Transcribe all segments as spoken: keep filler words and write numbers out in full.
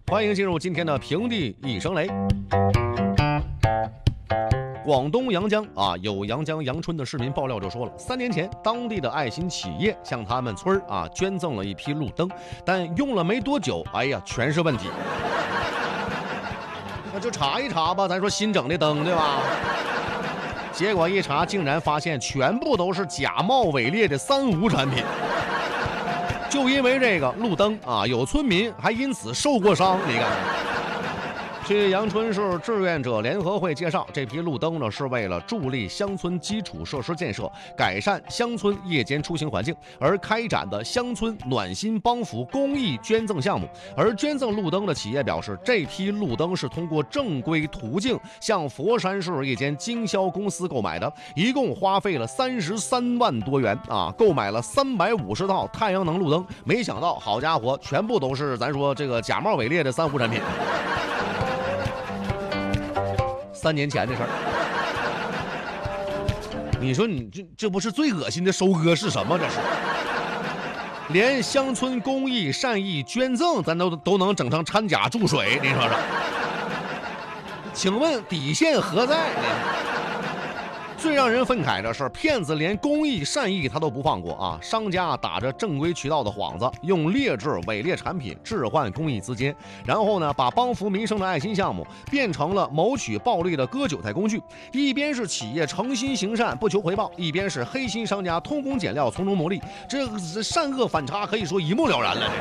欢迎进入今天的平地一声雷。广东阳江啊，有阳江阳春的市民爆料就说了，三年前当地的爱心企业向他们村啊捐赠了一批路灯，但用了没多久，哎呀，全是问题。那就查一查吧，咱说新整的灯对吧？结果一查，竟然发现全部都是假冒伪劣的三无产品。就因为这个路灯啊，有村民还因此受过伤，你看。据阳春市志愿者联合会介绍，这批路灯呢是为了助力乡村基础设施建设，改善乡村夜间出行环境而开展的乡村暖心帮扶公益捐赠项目。而捐赠路灯的企业表示，这批路灯是通过正规途径向佛山市一间经销公司购买的，一共花费了三十三万多元啊，购买了三百五十套太阳能路灯。没想到，好家伙，全部都是咱说这个假冒伪劣的三无产品。三年前的事儿，你说你这这不是最恶心的收割是什么？这是连乡村公益善意捐赠咱都都能整成掺假注水，你说说？请问底线何在呢？最让人愤慨的是，骗子连公益善意他都不放过啊！商家打着正规渠道的幌子，用劣质伪劣产品置换公益资金，然后呢，把帮扶民生的爱心项目变成了谋取暴利的割韭菜工具。一边是企业诚心行善不求回报，一边是黑心商家偷工减料从中牟利，这善恶反差可以说一目了然了。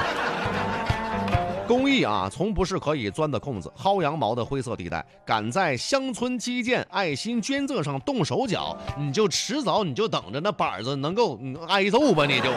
公益啊，从不是可以钻的空子，薅羊毛的灰色地带。敢在乡村基建、爱心捐赠上动手脚，你就迟早你就等着那板子能够挨揍吧，你就。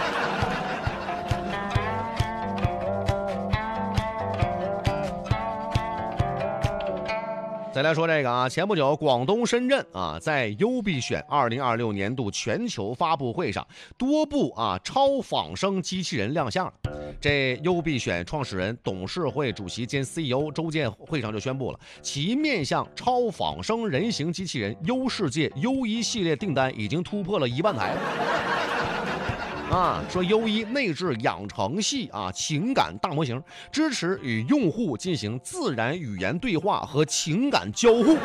再来说这个啊，前不久广东深圳啊，在优必选二零二六年度全球发布会上，多部啊超仿生机器人亮相了。这优必选创始人、董事会主席兼 C E O 周健会上就宣布了，其面向超仿生人形机器人优世界优一系列订单已经突破了一万台了。啊，说优一内置养成系啊情感大模型，支持与用户进行自然语言对话和情感交互。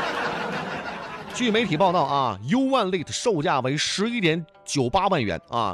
据媒体报道啊 ，U One Lite 售价为十一点九八万元啊，